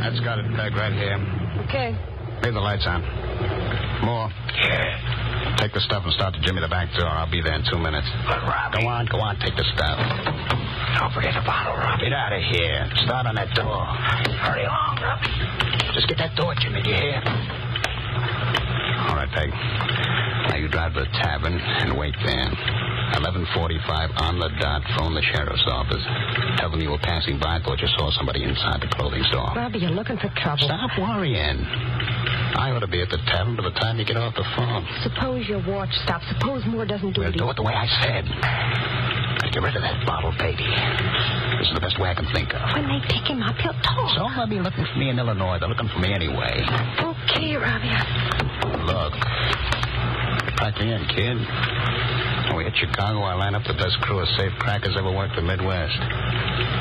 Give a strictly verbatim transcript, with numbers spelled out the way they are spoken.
That's got it, Peg, right here. Okay. Leave the lights on. More. Yeah. Take the stuff and start to Jimmy the back door. I'll be there in two minutes. Look, Robbie. Go on, go on, take the stuff. Don't forget the bottle, Robbie. Get out of here. Start on that door. Hurry along, Robbie. Just get that door, Jimmy, do you hear? All right, Peg. Now you drive to the tavern and wait there. eleven forty-five on the dot. Phone the sheriff's office. Tell them you were passing by. Thought you saw somebody inside the clothing store. Robbie, you're looking for trouble. Stop worrying. I ought to be at the tavern by the time you get off the phone. Suppose your watch stops. Suppose Moore doesn't do We'll it. do it the way I said. Get rid of that bottle, baby. This is the best way I can think of. When they pick him up, he'll talk. So they'll be looking for me in Illinois. They're looking for me anyway. Okay, Robbie. Look. Crack me in, kid. When we hit Chicago, I line up the best crew of safe crackers ever worked the Midwest.